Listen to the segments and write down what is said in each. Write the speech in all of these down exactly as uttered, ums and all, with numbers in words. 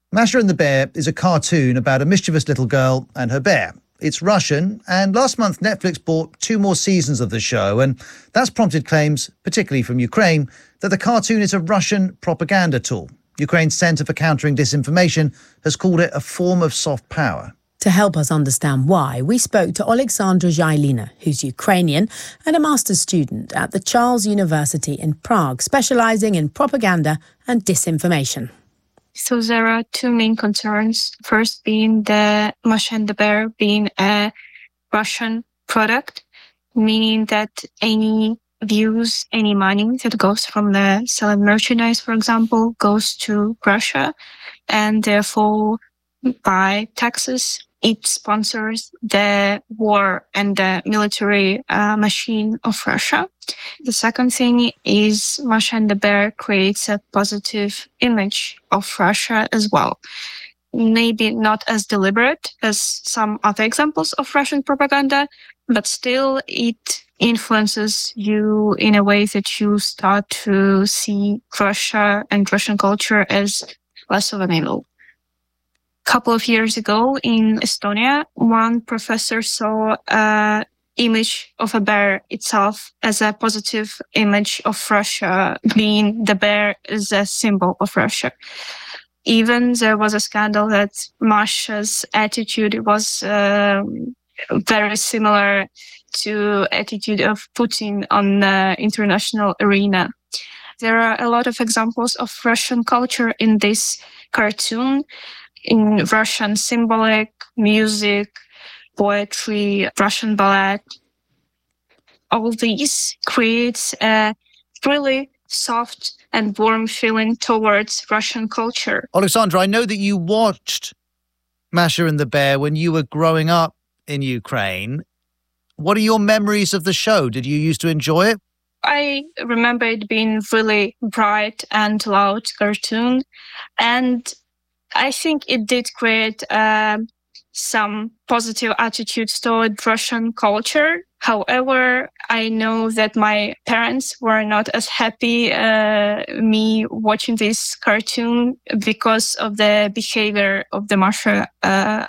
Masha and the Bear is a cartoon about a mischievous little girl and her bear. It's Russian, and last month Netflix bought two more seasons of the show, and that's prompted claims, particularly from Ukraine, that the cartoon is a Russian propaganda tool. Ukraine's Centre for Countering Disinformation has called it a form of soft power. To help us understand why, we spoke to Oleksandra Zhailina, who's Ukrainian and a master's student at the Charles University in Prague, specialising in propaganda and disinformation. So there are two main concerns. First being the Masha and the Bear being a Russian product, meaning that any views, any money that goes from the selling merchandise, for example, goes to Russia, and therefore by taxes, it sponsors the war and the military uh, machine of Russia. The second thing is Masha and the Bear creates a positive image of Russia as well. Maybe not as deliberate as some other examples of Russian propaganda, but still it influences you in a way that you start to see Russia and Russian culture as less of an evil. Couple of years ago in Estonia, one professor saw an image of a bear itself as a positive image of Russia, being the bear as a symbol of Russia. Even there was a scandal that Masha's attitude was uh, very similar to attitude of Putin on the international arena. There are a lot of examples of Russian culture in this cartoon, in Russian symbolic, music, poetry, Russian ballet. All these creates a really soft and warm feeling towards Russian culture. Oleksandra, I know that you watched Masha and the Bear when you were growing up in Ukraine. What are your memories of the show? Did you used to enjoy it? I remember it being really bright and loud cartoon, and I think it did create uh, some positive attitudes toward Russian culture. However, I know that my parents were not as happy uh, me watching this cartoon because of the behavior of the Masha, uh,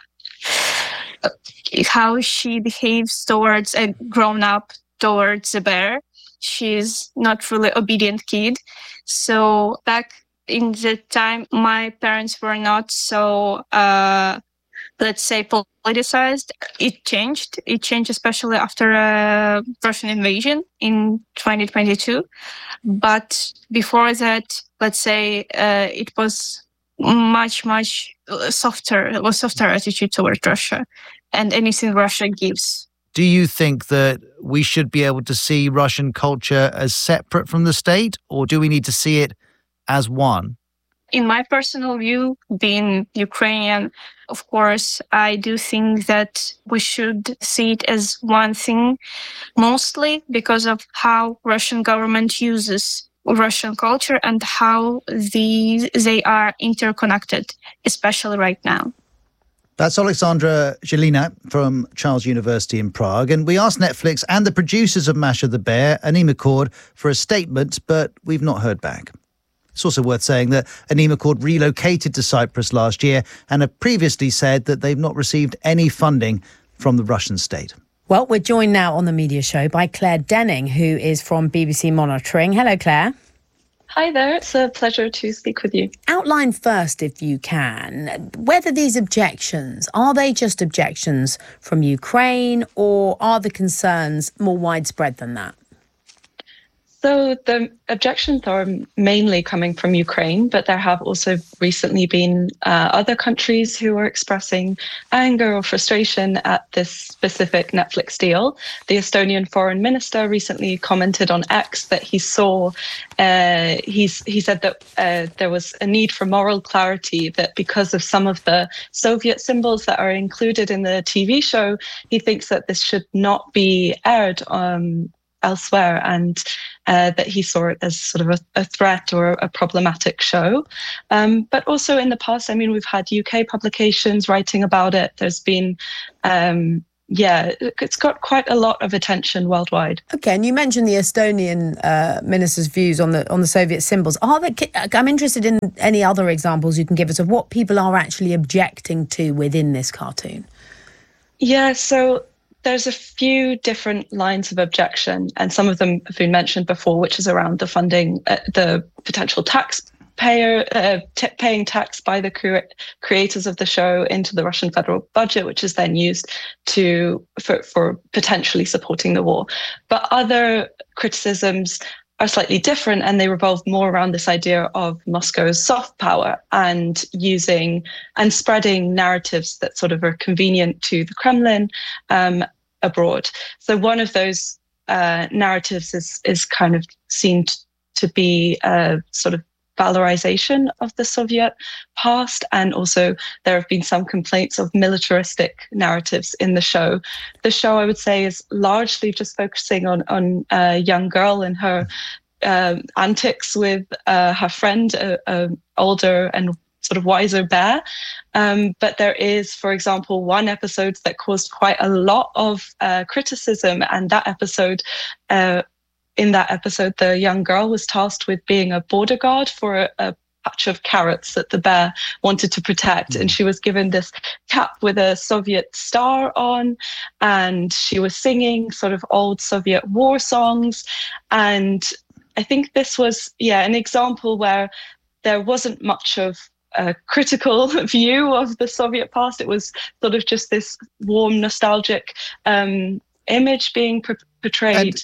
how she behaves towards a grown-up, towards a bear. She's not really obedient kid. So back in the time, my parents were not so, uh, let's say, politicized. It changed. It changed, especially after a Russian invasion in twenty twenty-two. But before that, let's say, uh, it was much, much softer. It was softer attitude towards Russia and anything Russia gives. Do you think that we should be able to see Russian culture as separate from the state, or do we need to see it as one? In my personal view, being Ukrainian, of course, I do think that we should see it as one thing, mostly because of how Russian government uses Russian culture and how the, they are interconnected, especially right now. That's Oleksandra Zhailina from Charles University in Prague. And we asked Netflix and the producers of Masha the Bear, Anima Cord, for a statement, but we've not heard back. It's also worth saying that Anima Cord relocated to Cyprus last year and have previously said that they've not received any funding from the Russian state. Well, we're joined now on the media show by Claire Denning, who is from B B C Monitoring. Hello, Claire. Hi there, it's a pleasure to speak with you. Outline first, if you can, whether these objections, are they just objections from Ukraine, or are the concerns more widespread than that? So the objections are mainly coming from Ukraine, but there have also recently been uh, other countries who are expressing anger or frustration at this specific Netflix deal. The Estonian foreign minister recently commented on X that he saw, uh, he's, he said that uh, there was a need for moral clarity, that because of some of the Soviet symbols that are included in the T V show, he thinks that this should not be aired um, elsewhere, and uh, that he saw it as sort of a, a threat or a problematic show. Um, but also in the past, I mean, we've had U K publications writing about it. There's been um, yeah, it's got quite a lot of attention worldwide. Okay, and you mentioned the Estonian uh, minister's views on the on the Soviet symbols. Are there, I'm interested in any other examples you can give us of what people are actually objecting to within this cartoon. Yeah, so there's a few different lines of objection, and some of them have been mentioned before, which is around the funding, uh, the potential taxpayer uh, t- paying tax by the cre- creators of the show into the Russian federal budget, which is then used to for, for potentially supporting the war. But other criticisms are slightly different, and they revolve more around this idea of Moscow's soft power and using and spreading narratives that sort of are convenient to the Kremlin um, abroad. So one of those uh, narratives is is kind of seen t- to be a sort of valorization of the Soviet past, and also there have been some complaints of militaristic narratives in the show. The show, I would say, is largely just focusing on on a young girl and her um, antics with uh, her friend, a, a older and sort of wiser bear. Um, but there is, for example, one episode that caused quite a lot of uh, criticism, and that episode. Uh, In that episode, the young girl was tasked with being a border guard for a, a patch of carrots that the bear wanted to protect. Mm. And she was given this cap with a Soviet star on, and she was singing sort of old Soviet war songs. And I think this was, yeah, an example where there wasn't much of a critical view of the Soviet past. It was sort of just this warm, nostalgic um, image being pr- portrayed. And-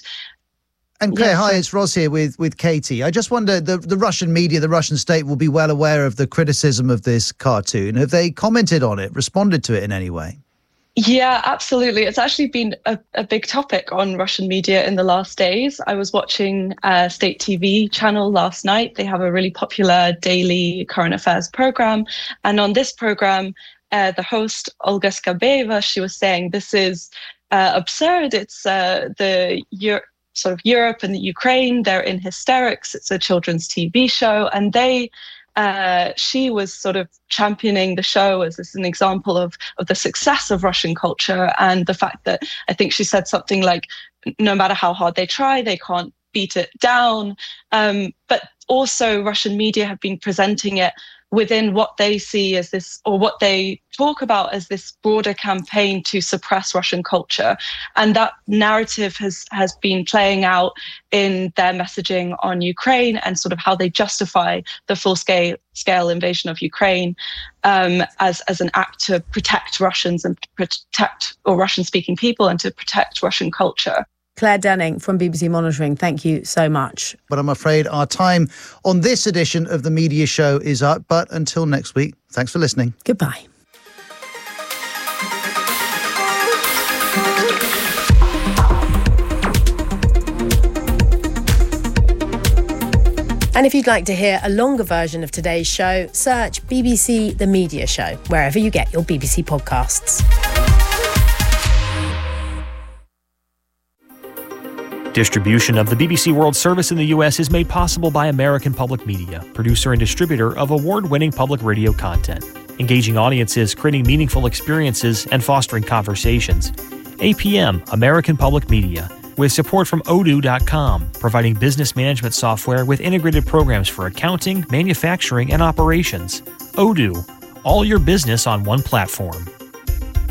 And Claire, yes, hi, so- it's Ros here with, with Katie. I just wonder, the, the Russian media, the Russian state will be well aware of the criticism of this cartoon. Have they commented on it, responded to it in any way? Yeah, absolutely. It's actually been a, a big topic on Russian media in the last days. I was watching a state T V channel last night. They have a really popular daily current affairs program. And on this program, uh, the host, Olga Skabeva, she was saying this is uh, absurd. It's uh, the Euro- sort of Europe and the Ukraine, they're in hysterics. It's a children's T V show. And they, uh, she was sort of championing the show as this an example of, of the success of Russian culture, and the fact that, I think she said something like, no matter how hard they try, they can't beat it down. Um, but also Russian media have been presenting it within what they see as this, or what they talk about as this broader campaign to suppress Russian culture. And that narrative has, has been playing out in their messaging on Ukraine, and sort of how they justify the full scale scale invasion of Ukraine um, as, as an act to protect Russians and protect, or Russian speaking people, and to protect Russian culture. Claire Denning from B B C Monitoring, thank you so much. But I'm afraid our time on this edition of the Media Show is up. But until next week, thanks for listening. Goodbye. And if you'd like to hear a longer version of today's show, search B B C The Media Show wherever you get your B B C podcasts. Distribution of the B B C World Service in the U S is made possible by American Public Media, producer and distributor of award-winning public radio content, engaging audiences, creating meaningful experiences, and fostering conversations. A P M, American Public Media, with support from odoo dot com, providing business management software with integrated programs for accounting, manufacturing, and operations. Odoo, all your business on one platform.